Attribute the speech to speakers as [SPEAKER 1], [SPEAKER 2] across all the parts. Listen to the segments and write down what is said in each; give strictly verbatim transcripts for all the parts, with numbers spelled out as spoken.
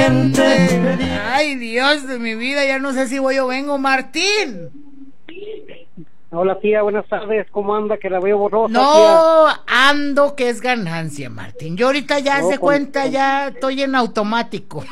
[SPEAKER 1] Ay, Dios de mi vida, ya no sé si voy o vengo. Martín.
[SPEAKER 2] Hola, tía, buenas tardes. ¿Cómo anda? Que la veo borrosa,
[SPEAKER 1] No,
[SPEAKER 2] tía.
[SPEAKER 1] ando que es ganancia, Martín. Yo ahorita ya
[SPEAKER 2] No,
[SPEAKER 1] se
[SPEAKER 2] con-
[SPEAKER 1] cuenta,
[SPEAKER 2] con-
[SPEAKER 1] ya estoy en automático.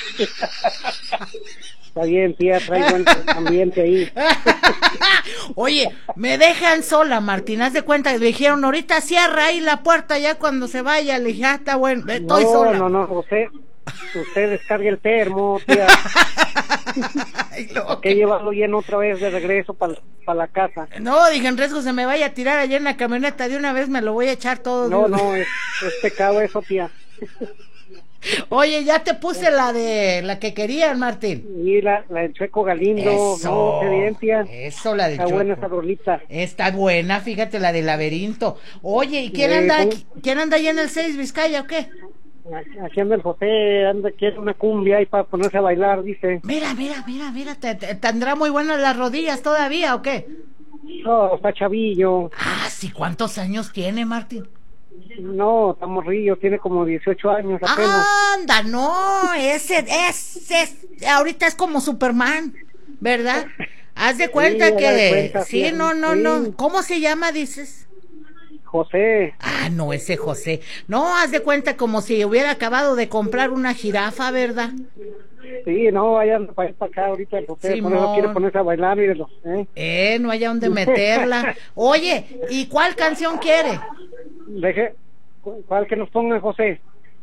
[SPEAKER 2] Está bien, tía, trae buen ambiente ahí.
[SPEAKER 1] Oye, me dejan sola, Martín, haz de cuenta, me dijeron, ahorita cierra ahí la puerta ya cuando se vaya, le dije, ah, está bueno, estoy
[SPEAKER 2] No,
[SPEAKER 1] sola.
[SPEAKER 2] no, no, usted, usted descargue el termo, tía.
[SPEAKER 1] Ay, no,
[SPEAKER 2] Que llevarlo lleno otra vez de regreso para la casa.
[SPEAKER 1] no, dije, en riesgo se me vaya a tirar allá en la camioneta, de una vez me lo voy a echar todo.
[SPEAKER 2] No,
[SPEAKER 1] de-
[SPEAKER 2] no, es, es pecado eso, tía.
[SPEAKER 1] Oye, ya te puse la de, la que querían, Martín.
[SPEAKER 2] Y la, la del Chueco Galindo,
[SPEAKER 1] Eso,
[SPEAKER 2] no, qué bien, tía.
[SPEAKER 1] eso, la del
[SPEAKER 2] Está buena
[SPEAKER 1] Chueco.
[SPEAKER 2] esa rolita.
[SPEAKER 1] Está buena, fíjate, la del laberinto. Oye, ¿y quién
[SPEAKER 2] Eh,
[SPEAKER 1] anda,
[SPEAKER 2] ¿cómo?
[SPEAKER 1] quién anda allá en el seis Vizcaya o qué?
[SPEAKER 2] Aquí anda el José, anda, quiere una cumbia ahí para ponerse a bailar, dice.
[SPEAKER 1] Mira, mira, mira, mira, te, te- ¿tendrá muy buenas las rodillas todavía o qué?
[SPEAKER 2] No, está chavillo.
[SPEAKER 1] Ah, sí, ¿cuántos años tiene, Martín?
[SPEAKER 2] No, está morrillo, tiene como dieciocho años apenas.
[SPEAKER 1] Anda, no, ese, ese, es- ahorita es como Superman, ¿verdad? Haz de cuenta
[SPEAKER 2] Sí, haga
[SPEAKER 1] que,
[SPEAKER 2] de cuenta,
[SPEAKER 1] sí,
[SPEAKER 2] sí,
[SPEAKER 1] no, no,
[SPEAKER 2] sí.
[SPEAKER 1] no, ¿cómo se llama, dices?
[SPEAKER 2] José,
[SPEAKER 1] Ah, no, ese José, no, haz de cuenta como si hubiera acabado de comprar una jirafa, ¿verdad?
[SPEAKER 2] sí, no, vayan para ir para acá ahorita el José, por
[SPEAKER 1] Simón.
[SPEAKER 2] eso quiere ponerse a bailar, mírelo, ¿eh?
[SPEAKER 1] Eh, no haya dónde meterla. Oye, ¿y cuál canción quiere?
[SPEAKER 2] Deje, ¿cu- ¿cuál que nos ponga José?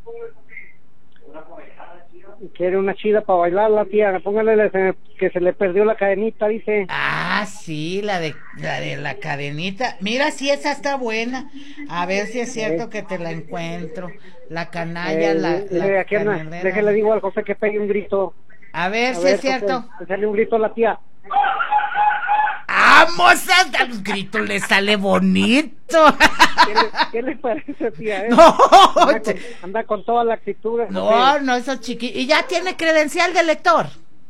[SPEAKER 2] Quiere una chida para bailar la tía, póngale la- se- que se le perdió la cadenita, dice.
[SPEAKER 1] Ah, sí, la de la de la cadenita. Mira si esa está buena. A ver si es cierto que te la encuentro. La canalla,
[SPEAKER 2] Eh,
[SPEAKER 1] la,
[SPEAKER 2] deje,
[SPEAKER 1] la
[SPEAKER 2] aquí anda,
[SPEAKER 1] canelera.
[SPEAKER 2] déjele digo al José que pegue un grito.
[SPEAKER 1] A ver
[SPEAKER 2] A
[SPEAKER 1] si
[SPEAKER 2] ver,
[SPEAKER 1] es cierto.
[SPEAKER 2] José, que sale un grito a la tía.
[SPEAKER 1] ¡Vamos! A los gritos le sale bonito.
[SPEAKER 2] ¿Qué le, qué le parece, tía? eh?
[SPEAKER 1] No,
[SPEAKER 2] anda,
[SPEAKER 1] te-
[SPEAKER 2] con, anda con toda la actitud. José.
[SPEAKER 1] no, no, eso chiqui. Y ya tiene credencial de lector.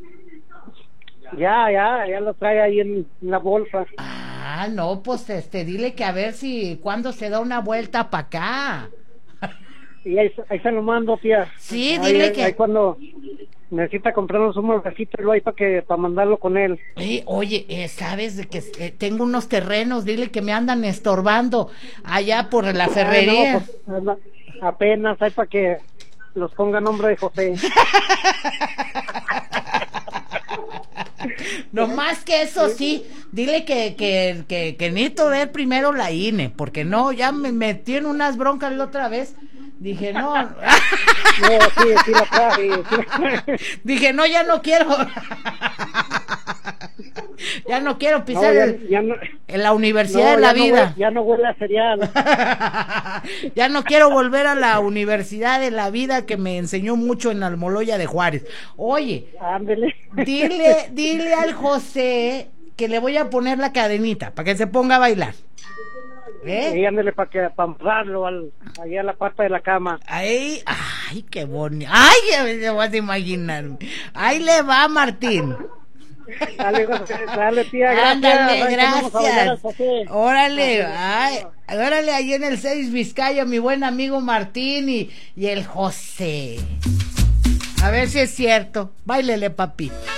[SPEAKER 2] Ya, ya, ya lo trae ahí en, en la bolsa.
[SPEAKER 1] Ah, no, pues este, dile que a ver si cuando se da una vuelta para acá.
[SPEAKER 2] Y ahí, ahí se lo mando, tía.
[SPEAKER 1] Sí,
[SPEAKER 2] Ahí-
[SPEAKER 1] dile
[SPEAKER 2] ahí,
[SPEAKER 1] que-
[SPEAKER 2] ahí cuando necesita comprarnos un mueblecito y lo hay para que para mandarlo con él.
[SPEAKER 1] Eh, oye, eh, sabes de que eh, tengo unos terrenos, dile que me andan estorbando allá por la ferrería.
[SPEAKER 2] Ah, no, pues, anda- apenas hay para que los ponga nombre de José.
[SPEAKER 1] No más que eso sí, dile que, que, que, que necesito ver primero la I N E, porque no, ya me metí en unas broncas la otra vez. Dije, no,
[SPEAKER 2] No, sí, sí la trae. sí la trae.
[SPEAKER 1] dije, no, ya no quiero. Ya no quiero
[SPEAKER 2] No,
[SPEAKER 1] pisar
[SPEAKER 2] ya,
[SPEAKER 1] el-
[SPEAKER 2] ya no,
[SPEAKER 1] en la universidad
[SPEAKER 2] no,
[SPEAKER 1] de la
[SPEAKER 2] ya no
[SPEAKER 1] vida.
[SPEAKER 2] huele- ya no huele a cereal.
[SPEAKER 1] Ya no quiero volver a la universidad de la vida que me enseñó mucho en Almoloya de Juárez. Oye,
[SPEAKER 2] Ándele.
[SPEAKER 1] dile, dile al José que le voy a poner la cadenita para que se ponga a bailar. ¿Eh?
[SPEAKER 2] Y ándele para que para amarrarlo al, ahí a la pata de la cama.
[SPEAKER 1] Ay, ay, qué bonito. Ay, ya me se vas a imaginar. Ahí le va, Martín.
[SPEAKER 2] Dale, José, dale, tía, gracias.
[SPEAKER 1] Ándale,
[SPEAKER 2] Ahí vamos a bailar al
[SPEAKER 1] gracias.
[SPEAKER 2] José.
[SPEAKER 1] Órale,
[SPEAKER 2] Ándale.
[SPEAKER 1] ay, órale, ahí en el seis Vizcaya, mi buen amigo Martín y, y el José. A ver si es cierto. Báilele, papi.